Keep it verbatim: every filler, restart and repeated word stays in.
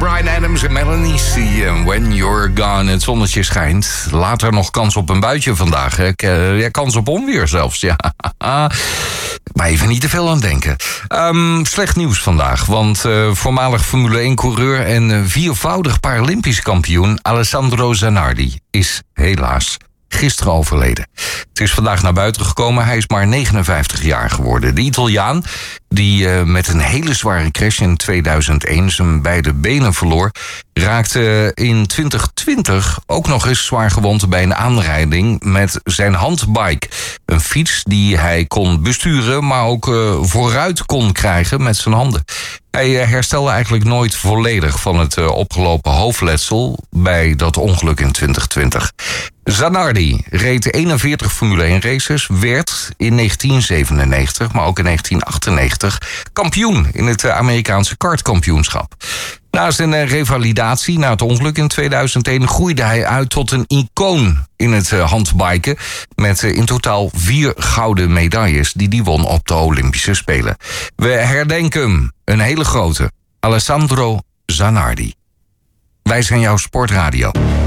Bryan Adams en Melanie C. En When You're Gone. Het zonnetje schijnt. Later nog kans op een buitje vandaag. Hè? Ja, kans op onweer zelfs. Ja. Maar even niet te veel aan denken. Um, slecht nieuws vandaag. Want uh, voormalig Formule één-coureur en uh, viervoudig Paralympisch kampioen Alessandro Zanardi is helaas gisteren overleden. Het is vandaag naar buiten gekomen. Hij is maar negenenvijftig jaar geworden. De Italiaan, die uh, met een hele zware crash in tweeduizend één zijn beide benen verloor, raakte in twintig twintig ook nog eens zwaar gewond bij een aanrijding met zijn handbike. Een fiets die hij kon besturen, maar ook uh, vooruit kon krijgen met zijn handen. Hij herstelde eigenlijk nooit volledig van het uh, opgelopen hoofdletsel bij dat ongeluk in twintig twintig. Zanardi reed eenenveertig Formule één races, werd in negentien zevenennegentig, maar ook in negentien achtennegentig kampioen in het Amerikaanse kartkampioenschap. Na zijn revalidatie na het ongeluk in tweeduizend één groeide hij uit tot een icoon in het handbiken met in totaal vier gouden medailles die hij won op de Olympische Spelen. We herdenken hem, een hele grote, Alessandro Zanardi. Wij zijn jouw sportradio.